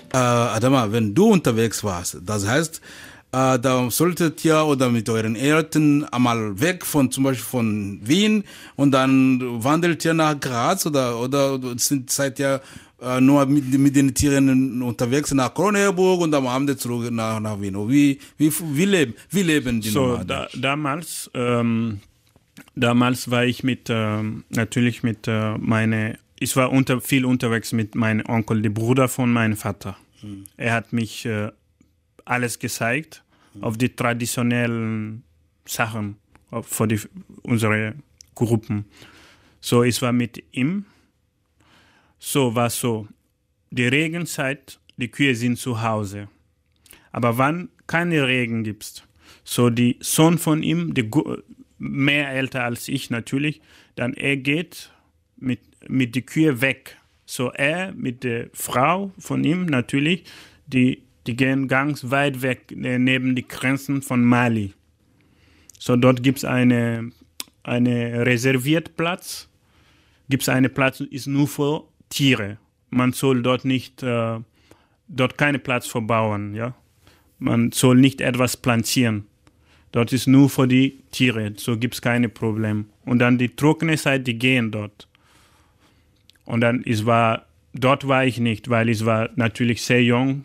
Adama, wenn du unterwegs warst, das heißt, da solltet ihr oder mit euren Eltern einmal weg von zum Beispiel von Wien und dann wandelt ihr nach Graz oder seid ihr nur mit den Tieren unterwegs nach Kronenburg und am Abend zurück nach Wien. Wie leben die Nomaden? Damals war ich natürlich mit ich war viel unterwegs mit meinem Onkel, dem Bruder von meinem Vater. Er hat mich alles gezeigt auf die traditionellen Sachen für unsere Gruppen. So, ich war mit ihm. So war so. Die Regenzeit, die Kühe sind zu Hause. Aber wenn keine Regen gibt, so die Sohn von ihm, mehr älter als ich natürlich, dann er geht mit die Kühe weg. So er mit der Frau von ihm natürlich, die gehen ganz weit weg, neben die Grenzen von Mali. So dort gibt es eine reserviert Platz. Gibt es einen Platz, ist nur für Tiere. Man soll dort keinen Platz verbauen, ja. Man soll nicht etwas plantieren. Dort ist nur für die Tiere, so gibt es keine Probleme. Und dann die trockene Zeit, die gehen dort. Und dann dort war ich nicht, weil ich war natürlich sehr jung.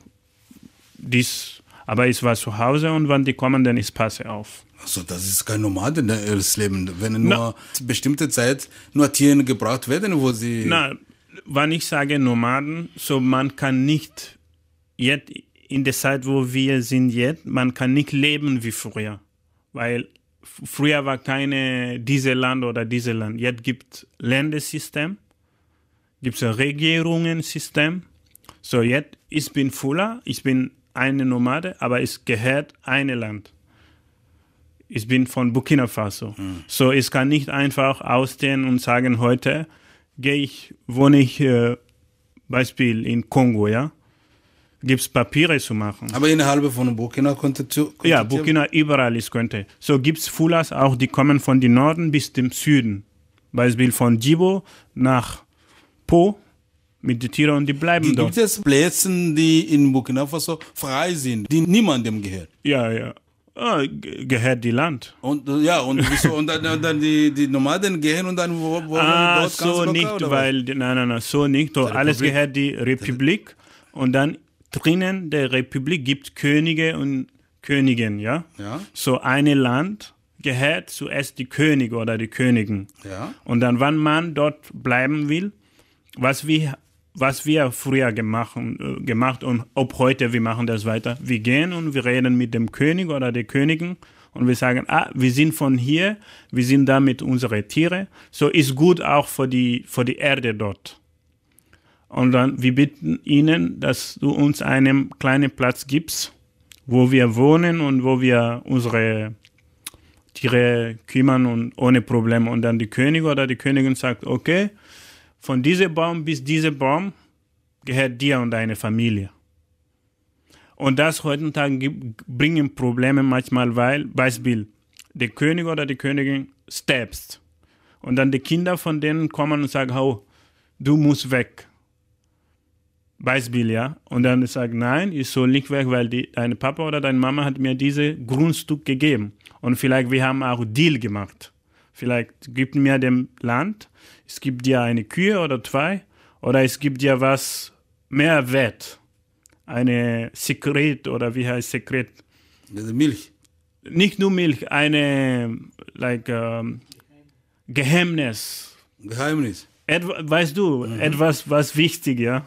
Aber ich war zu Hause und wenn die kommen, dann ich passe auf. Also das ist kein normales Leben, wenn nur bestimmte Zeit nur Tiere gebraucht werden, wo sie... Wenn ich sage Nomaden, so man kann nicht jetzt in der Zeit, wo wir sind jetzt, man kann nicht leben wie früher. Weil früher war keine dieses Land oder dieses Land. Jetzt gibt es Ländersystem, gibt es ein Regierungssystem. So jetzt, ich bin Fula, ich bin eine Nomade, aber es gehört ein Land. Ich bin von Burkina Faso. So ich kann nicht einfach ausstehen und sagen, heute wohne ich Beispiel in Kongo, ja. Gibt es Papiere zu machen. Aber innerhalb von Burkina ja, Burkina überall ist könnte. So gibt es Fulas auch, die kommen von dem Norden bis zum Süden. Beispiel von Djibo nach Po mit den Tieren und die bleiben dort. Gibt es Plätze, die in Burkina Faso frei sind, die niemandem gehören? Ja. Gehört die Land. Und wieso? Und dann die Nomaden gehen und dann wohnen dort so ganz nicht, lokal, weil nein, so nicht. Alles gehört die Republik und dann drinnen der Republik gibt Könige und Königinnen, ja? So ein Land gehört zuerst die Könige oder die Königin. Ja. Und dann, wenn man dort bleiben will, was wir früher gemacht und ob heute wir machen das weiter. Wir gehen und wir reden mit dem König oder der Königin und wir sagen, wir sind von hier, wir sind da mit unseren Tieren. So ist gut auch für die Erde dort. Und dann, wir bitten ihnen, dass du uns einen kleinen Platz gibst, wo wir wohnen und wo wir unsere Tiere kümmern und ohne Probleme. Und dann die König oder die Königin sagt, okay, von diesem Baum bis diesem Baum gehört dir und deine Familie. Und das heutzutage bringen Probleme manchmal, weil, Beispiel, der König oder die Königin stirbst. Und dann die Kinder von denen kommen und sagen, oh, du musst weg. Beispiel, ja. Und dann sagt, nein, ich soll nicht weg, weil dein Papa oder deine Mama hat mir diese Grundstück gegeben. Und vielleicht wir haben auch Deal gemacht. Vielleicht gibt mir dem Land, es gibt dir eine Kühe oder 2 oder es gibt dir was mehr wert. Eine Sekret oder wie heißt Sekret? Milch. Nicht nur Milch, eine Geheimnis. Weißt du, etwas, was wichtig, ja?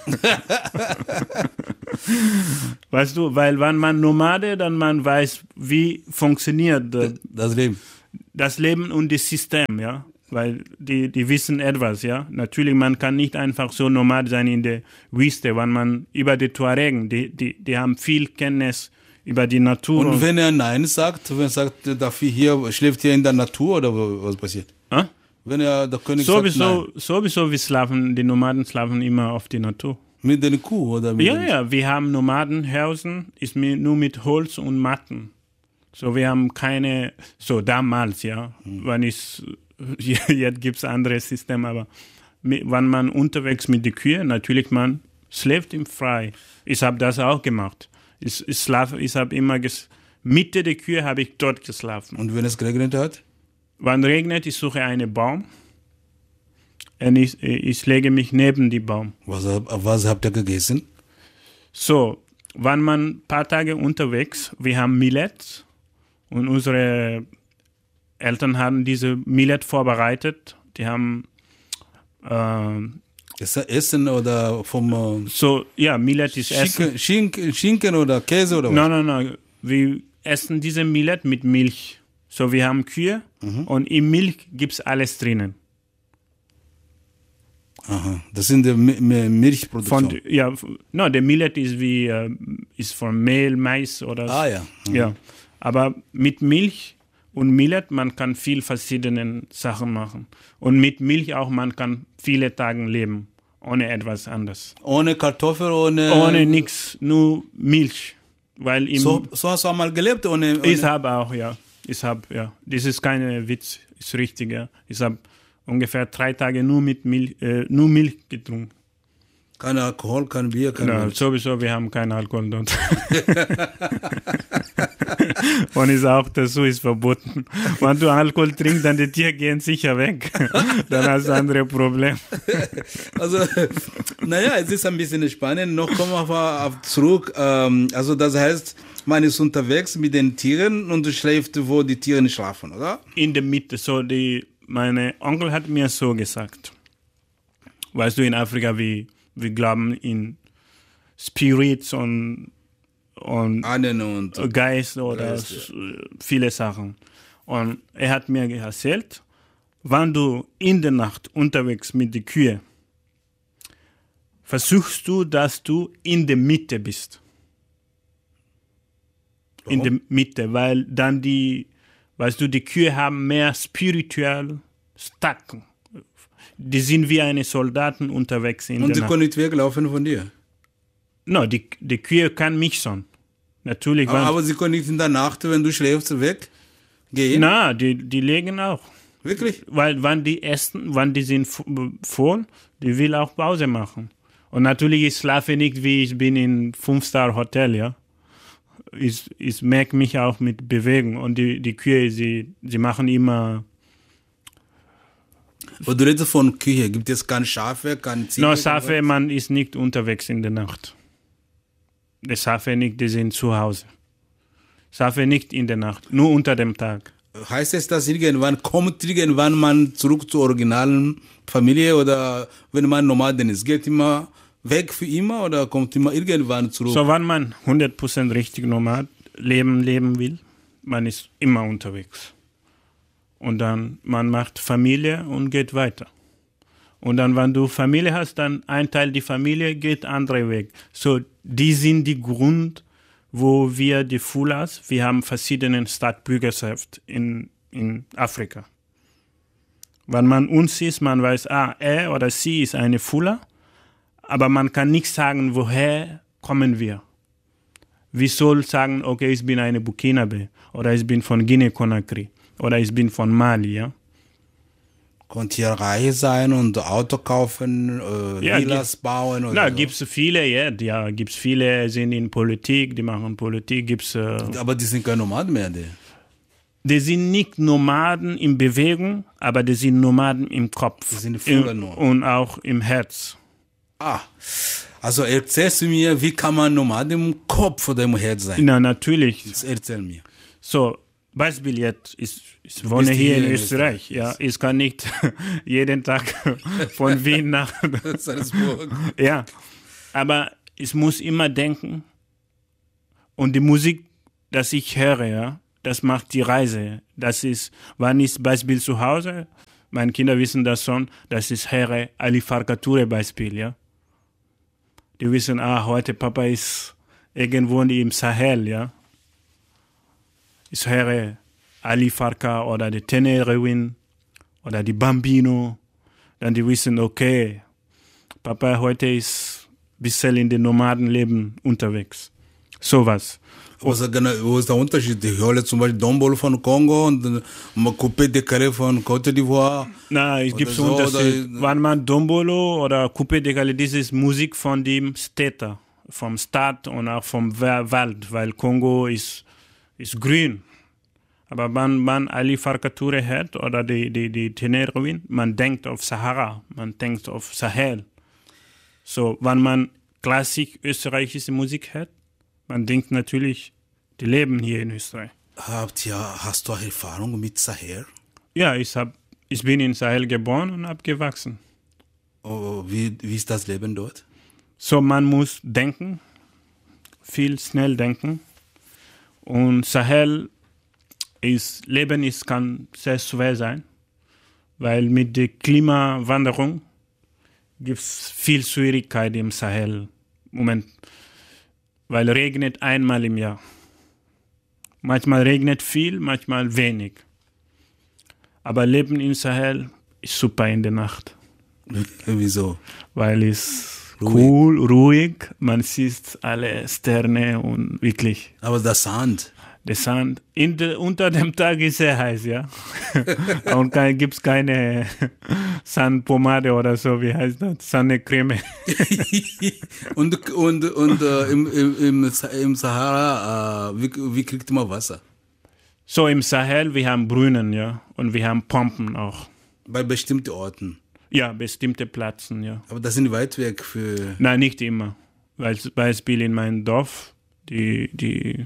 Weißt du, weil wenn man Nomade, dann man weiß, wie funktioniert das Leben und das System, ja? Weil die wissen etwas, ja? Natürlich, man kann nicht einfach so nomad sein in der Wüste, wenn man über die Tuaregen, die haben viel Kenntnis über die Natur. Und wenn er Nein sagt, wenn er sagt, schläft hier in der Natur oder was passiert? Wenn er der König sagt nein. Sowieso, die Nomaden schlafen immer auf die Natur. Mit der Kuh oder mit wir haben Nomadenhausen, ist nur mit Holz und Matten. So, wir haben keine, so damals, ja, jetzt gibt es andere Systeme, aber wenn man unterwegs mit den Kühen, natürlich man schläft im Frei. Ich habe das auch gemacht. Ich habe immer Mitte der Kühe habe ich dort geschlafen. Und wenn es geregnet hat? Wann regnet, ich suche einen Baum und ich lege mich neben den Baum. Was habt ihr gegessen? So, wenn man ein paar Tage unterwegs, wir haben Millet und unsere Eltern haben diese Millet vorbereitet. Die haben Ist das Essen oder vom Millet ist Essen. Schinken oder Käse oder was? Nein. Wir essen diese Millet mit Milch. So, wir haben Kühe und in Milch gibt es alles drinnen. Aha, das sind die Milchprodukte. Der Millet ist von Mehl, Mais oder so. Ah ja. Ja, aber mit Milch und Millet, man kann viel verschiedene Sachen machen. Und mit Milch auch, man kann viele Tage leben, ohne etwas anderes. Ohne Kartoffel, Ohne nichts, nur Milch. Weil so hast du auch mal gelebt? Ohne Ich habe auch, ja. Das ist kein Witz, ist richtig, ja. Ich habe ungefähr 3 Tage nur Milch getrunken. Kein Alkohol, kein Bier, kein Milch. Sowieso, wir haben keinen Alkohol dort. Und dazu ist verboten. Wenn du Alkohol trinkst, dann die Tiere gehen sicher weg. Dann hast du andere Probleme. Also, es ist ein bisschen spannend. Noch kommen wir zurück. Also, das heißt, man ist unterwegs mit den Tieren und schläft, wo die Tiere nicht schlafen, oder? In der Mitte. Meine Onkel hat mir so gesagt. Weißt du, in Afrika, wir glauben in Spirits und Ahnen und Geist oder viele Sachen. Und er hat mir erzählt, wenn du in der Nacht unterwegs mit den Kühen, versuchst du, dass du in der Mitte bist. Warum? In der Mitte, weil dann die Kühe haben mehr spirituell stark. Die sind wie eine Soldaten unterwegs in der Nacht. Und sie können nicht weglaufen von dir? No, die Kühe kann mich schon. Natürlich. Aber sie können nicht in der Nacht, wenn du schläfst, weggehen? Na, die legen auch. Wirklich? Weil wenn die essen, wenn die sind voll, die will auch Pause machen. Und natürlich, ich schlafe nicht, wie ich bin in 5-Star-Hotel, ja. Ich merke mich auch mit Bewegung. Und die Kühe, sie machen immer... Und du redest von Kühe, gibt es keine Schafe, keine Ziegen? No, Schafe, man ist nicht unterwegs in der Nacht. Die Schafe nicht, die sind zu Hause. Schafe nicht in der Nacht, nur unter dem Tag. Heißt es, dass irgendwann man zurück zur originalen Familie oder wenn man Nomaden ist, geht immer weg für immer oder kommt immer irgendwann zurück? So, wenn man 100% richtig Nomad leben will, man ist immer unterwegs. Und dann, man macht Familie und geht weiter. Und dann, wenn du Familie hast, dann ein Teil der Familie geht andere Weg. So, die sind die Grund, wo wir die Fulas, wir haben verschiedene Stadtbürgerschaft in Afrika. Wenn man uns sieht, man weiß, er oder sie ist eine Fula, aber man kann nicht sagen, woher kommen wir. Wir sollen sagen, okay, ich bin eine Burkinabe oder ich bin von Guinea-Conakry. Oder ich bin von Mali, ja. Könnt ihr reich sein und Auto kaufen, Villas bauen? Oder na, gibt es viele, ja. Gibt es viele, sind in Politik, die machen Politik. Aber die sind keine Nomaden mehr, die. Die sind nicht Nomaden in Bewegung, aber die sind Nomaden im Kopf. Die sind voller Nomaden. Und auch im Herz. Also erzählst du mir, wie kann man Nomaden im Kopf oder im Herz sein? Na, natürlich. Erzähl mir. So, Beispiel jetzt, ich wohne hier in Österreich. Ja, ich kann nicht jeden Tag von Wien nach Salzburg. Ja, aber ich muss immer denken und die Musik, das ich höre, ja, das macht die Reise. Das ist, wenn ich Beispiel zu Hause, meine Kinder wissen das schon, das ist höre Ali Farka Touré Beispiel, ja. Die wissen, heute Papa ist irgendwo im Sahel, ja. Ich höre Ali Farka oder die Tenerewin oder die Bambino. Dann die wissen, okay, Papa heute ist ein bisschen in dem Nomadenleben unterwegs. Sowas. Wo ist der Unterschied? Ich höre zum Beispiel Dombolo von Kongo und Coupé de Calais von Côte d'Ivoire. Na, es gibt so Unterschied. Wenn man Dombolo oder Coupé de Calais, das ist Musik von dem Städter, vom Stadt und auch vom Wald, weil Kongo ist grün. Aber wenn man Ali Farka Touré hört oder die Tenerifin, man denkt auf Sahara, man denkt auf Sahel. So, wenn man klassisch österreichische Musik hört, man denkt natürlich, die leben hier in Österreich. Hast du auch Erfahrung mit Sahel? Ja, ich bin in Sahel geboren und abgewachsen. Oh, wie ist das Leben dort? So, man muss denken, viel schnell denken. Und Sahel kann sehr schwer sein, weil mit der Klimawanderung gibt es viel Schwierigkeit im Sahel. Moment, weil regnet einmal im Jahr. Manchmal regnet viel, manchmal wenig. Aber Leben im Sahel ist super in der Nacht. Wieso? Weil es cool, ruhig, man sieht alle Sterne und wirklich. Aber der Sand. Der Sand. Unter dem Tag ist sehr heiß, ja. Und gibt es keine Sandpomade oder so, wie heißt das? Sandcreme. und im Sahara, wie kriegt man Wasser? So im Sahel, wir haben Brunnen, ja. Und wir haben Pumpen auch. Bei bestimmten Orten? Ja, bestimmte Plätzen, ja. Aber das sind weit weg für... Nein, nicht immer. Beispiel in meinem Dorf, die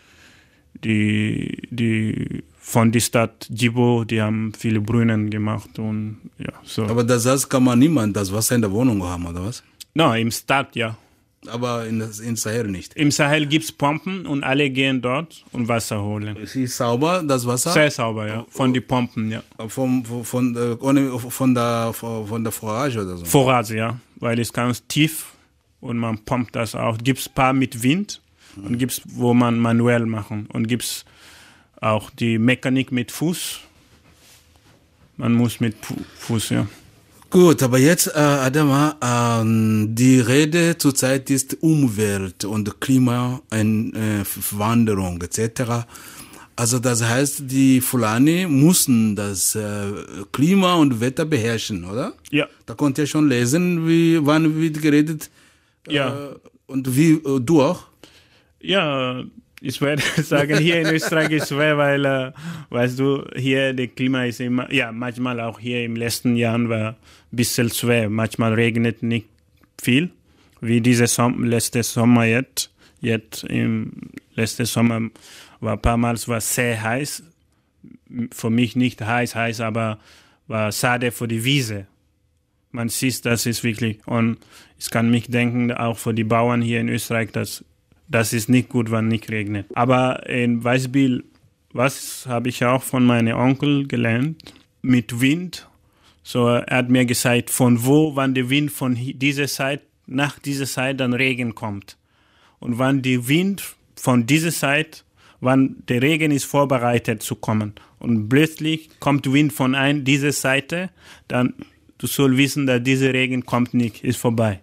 von der Stadt Djibo, die haben viele Brunnen gemacht und ja, so. Aber das kann man niemand das Wasser in der Wohnung haben, oder was? No, im Stadt, ja. Aber in Sahel nicht? Im Sahel gibt es Pumpen und alle gehen dort und Wasser holen. Ist es sauber, das Wasser? Sehr sauber, ja. Von den Pumpen, ja. Von der Forage oder so? Forage, ja. Weil es ganz tief und man pumpt das auch. Gibt es ein paar mit Wind. Und gibt es, wo man manuell machen. Und gibt es auch die Mechanik mit Fuß. Man muss mit Fuß, ja. Gut, aber jetzt, Adama, die Rede zurzeit ist Umwelt und Klimawanderung etc. Also das heißt, die Fulani mussten das Klima und Wetter beherrschen, oder? Ja. Da konnte ihr schon lesen, wann wird geredet. Ja. Und wie, du auch? Ja, ich werde sagen, hier in Österreich ist es schwer, weil, weißt du, hier das Klima ist immer, ja, manchmal auch hier im letzten Jahr war ein bisschen schwer. Manchmal regnet nicht viel, wie letzte Sommer jetzt. Jetzt im letzten Sommer war ein paar Mal sehr heiß. Für mich nicht heiß, aber war schade für die Wiese. Man sieht, das ist wirklich, und ich kann mich denken, auch für die Bauern hier in Österreich, das ist nicht gut, wenn nicht regnet. Aber ein Beispiel, was habe ich auch von meinem Onkel gelernt, mit Wind. So, er hat mir gesagt, von wo, wann der Wind von dieser Seite, nach dieser Seite dann Regen kommt. Und wann der Wind von dieser Seite, wann der Regen ist vorbereitet zu kommen. Und plötzlich kommt Wind von dieser Seite, dann du sollst wissen, dass dieser Regen kommt nicht, ist vorbei.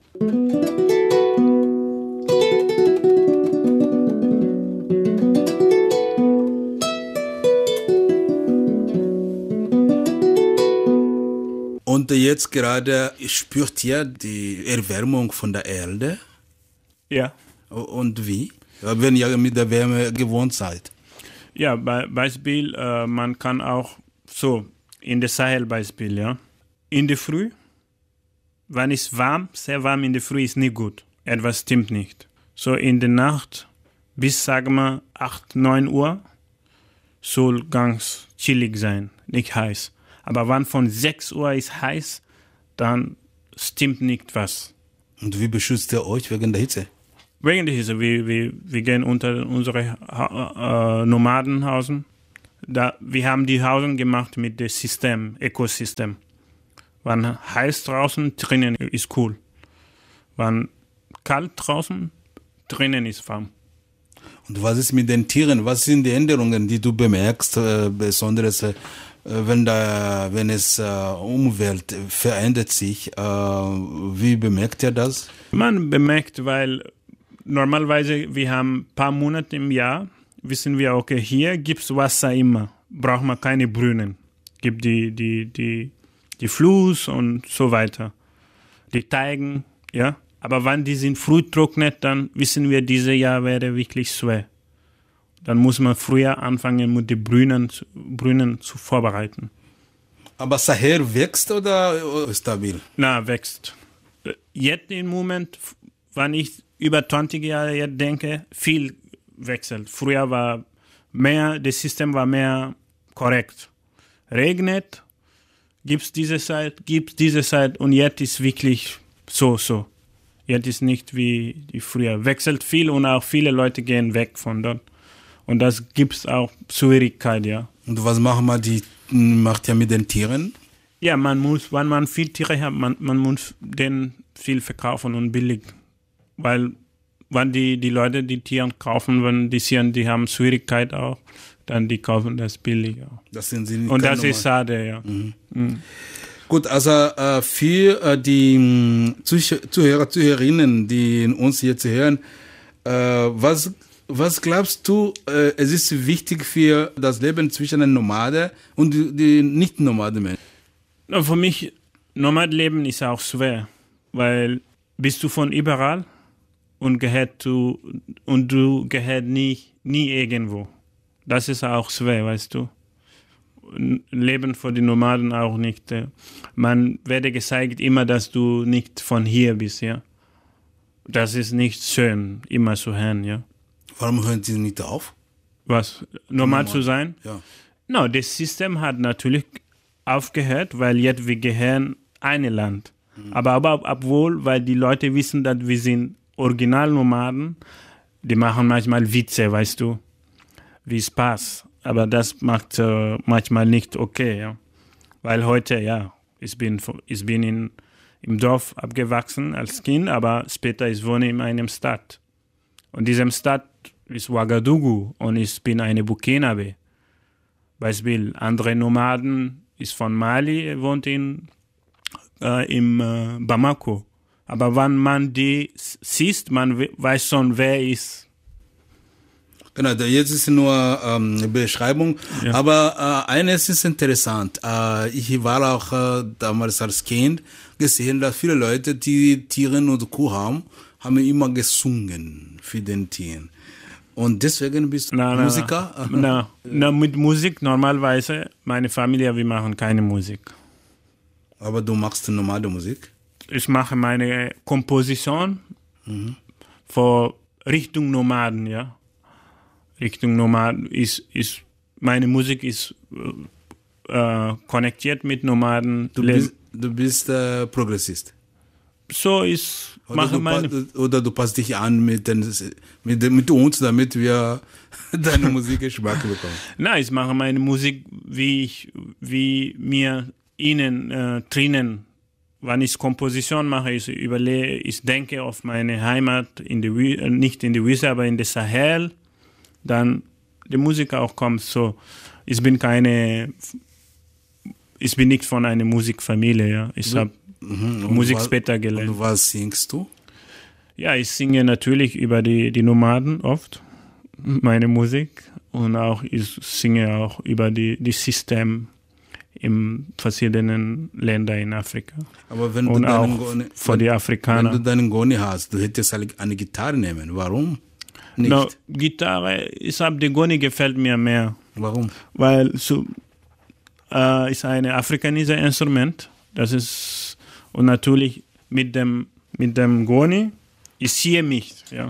Und jetzt gerade spürt ihr die Erwärmung von der Erde? Ja. Und wie? Wenn ihr mit der Wärme gewohnt seid? Ja, Beispiel, man kann auch so, in der Sahel-Beispiel, ja. In der Früh, wenn es warm, sehr warm in der Früh ist nicht gut. Etwas stimmt nicht. So in der Nacht bis, sagen wir, 8, 9 Uhr soll ganz chillig sein, nicht heiß. Aber wenn von 6 Uhr ist heiß, dann stimmt nicht was. Und wie beschützt ihr euch wegen der Hitze? Wegen der Hitze. Wir gehen unter unsere Nomadenhausen. Wir haben die Hausen gemacht mit dem System, Ökosystem. Wenn heiß draußen, drinnen ist cool. Wenn kalt draußen, drinnen ist warm. Und was ist mit den Tieren? Was sind die Änderungen, die du bemerkst, besonders wenn es Umwelt verändert sich? Wie bemerkt ihr das? Man bemerkt, weil normalerweise, wir haben ein paar Monate im Jahr, wissen wir, okay, hier gibt es Wasser immer, braucht man keine Brunnen. Gibt die Fluss und so weiter. Die Teigen, ja. Aber wenn die sind früh trocknet, dann wissen wir, dieses Jahr wäre wirklich schwer. Dann muss man früher anfangen, mit den Brunnen zu vorbereiten. Aber Sahel wächst oder ist stabil? Na, wächst. Jetzt im Moment, wenn ich über 20 Jahre jetzt denke, viel wechselt. Früher war mehr, das System war mehr korrekt. Regnet, gibt's diese Zeit und jetzt ist wirklich so. Jetzt ist nicht wie früher. Wechselt viel und auch viele Leute gehen weg von dort. Und das gibt's auch Schwierigkeit, ja. Und was macht ihr mit den Tieren? Ja, wenn man viel Tiere hat, man muss den viel verkaufen und billig. Weil, wenn die Leute die Tiere kaufen, wenn die sehen, die haben Schwierigkeit auch, dann die kaufen das billig auch. Das sind sie nicht. Und das ist schade, ja. Gut, also für die Zuhörerinnen, die uns hier zu hören, was glaubst du, es ist wichtig für das Leben zwischen den Nomaden und die Nicht-Nomaden-Menschen? Für mich, Nomadenleben ist auch schwer, weil bist du von überall und du gehört nie irgendwo. Das ist auch schwer, weißt du. Leben für die Nomaden auch nicht. Man werde gezeigt immer, dass du nicht von hier bist, ja. Das ist nicht schön, immer zu hören, ja. Warum hören sie nicht auf? Was? Nomad zu sein? Ja. No, das System hat natürlich aufgehört, weil jetzt wir gehören ein Land. Aber obwohl, weil die Leute wissen, dass wir sind Originalnomaden, die machen manchmal Witze, weißt du, wie Spaß. Aber das macht manchmal nicht okay, ja. Weil heute, ja, ich bin im Dorf abgewachsen als Kind, aber später ich wohne in einer Stadt. Und diese Stadt ist Ouagadougou und ich bin eine Burkinabe. Beispiel, andere Nomaden ist von Mali, wohnt im Bamako. Aber wenn man die sieht, man weiß schon, wer ist. Genau, jetzt ist nur eine Beschreibung. Ja. Aber eines ist interessant. Ich war auch damals als Kind gesehen, dass viele Leute, die Tiere und Kuh haben immer gesungen für den Tieren. Und deswegen bist du Musiker? Na, mit Musik normalerweise, meine Familie, wir machen keine Musik. Aber du machst normale Musik? Ich mache meine Komposition für Richtung Nomaden, ja. Richtung Nomaden ist meine Musik ist konnektiert mit Nomaden. Du bist Progressist? So ist, oder du passt dich an mit uns, damit wir deine Musikgeschmack bekommen. Nein, ich mache meine Musik, wie mir innen drinnen, wenn ich Komposition mache, ich denke auf meine Heimat, nicht in die Wüste, aber in der Sahel, dann die Musik auch kommt so. Ich bin nicht von einer Musikfamilie, ja. Ich habe Musik später gelernt. Und was singst du? Ja, ich singe natürlich über die Nomaden oft, meine Musik. Und auch ich singe auch über die System in verschiedenen Ländern in Afrika. Aber wenn und du auch für die Afrikaner. Wenn du deinen Goni hast, du hättest eine Gitarre nehmen. Warum nicht? No, Gitarre, die Goni gefällt mir mehr. Warum? Weil ist ein afrikanisches Instrument. Das ist, und natürlich mit dem Goni, ich sehe mich, ja.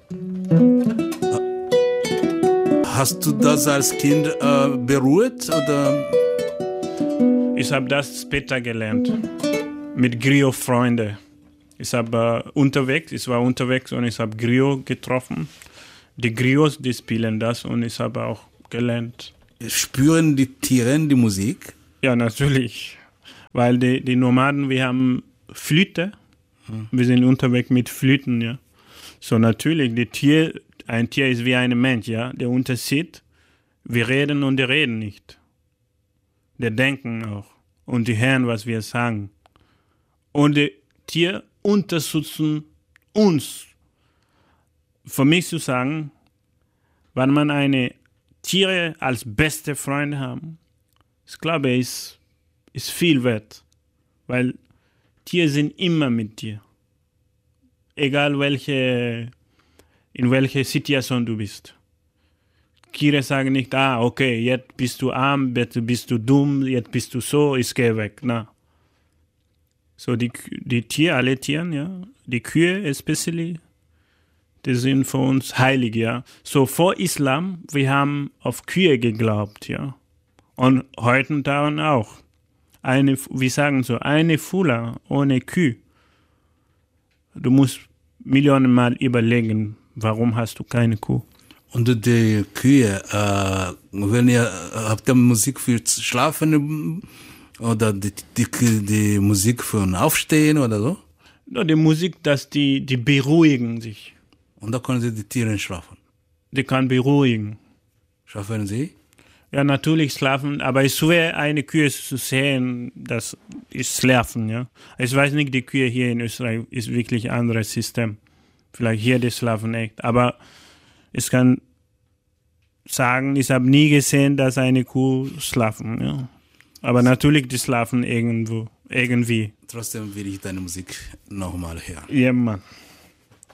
Hast du das als Kind berührt, oder? Ich habe das später gelernt, mit Griot-Freunden. Ich war unterwegs und ich habe Griot getroffen. Die Griots, die spielen das und ich habe auch gelernt. Spüren die Tiere die Musik? Ja, natürlich. Weil die Nomaden, wir haben Flöte. Wir sind unterwegs mit Flöten, ja. So natürlich, ein Tier ist wie ein Mensch, ja. Der Unterschied, wir reden und die reden nicht. Die denken auch. Und die hören, was wir sagen. Und die Tiere unterstützen uns. für mich zu sagen, wenn man eine Tiere als beste Freunde haben, ich glaube, ist viel wert, weil Tiere sind immer mit dir, egal in welcher Situation du bist. Tiere sagen nicht, okay, jetzt bist du arm, jetzt bist du dumm, jetzt bist du so, ich gehe weg. Na. So die Tiere, alle Tiere, ja, die Kühe especially, die sind für uns heilig, ja. So vor Islam, wir haben auf Kühe geglaubt, ja. Und heute daran auch. Eine Fula ohne Kühe. Du musst Millionen Mal überlegen, warum hast du keine Kuh? Und die Kühe, habt ihr Musik für Schlafen oder die Musik für ein Aufstehen oder so? Ja, die Musik, dass die beruhigen sich. Und da können sie die Tiere schlafen? Die kann beruhigen. Schlafen sie? Ja, natürlich schlafen, aber es ist schwer, eine Kühe zu sehen, das ist Schlafen, ja. Ich weiß nicht, die Kühe hier in Österreich ist wirklich ein anderes System. Vielleicht hier die schlafen echt, aber ich kann sagen, ich habe nie gesehen, dass eine Kuh schlafen, ja. Aber natürlich, die schlafen irgendwie. Trotzdem will ich deine Musik nochmal hören. Ja, Mann.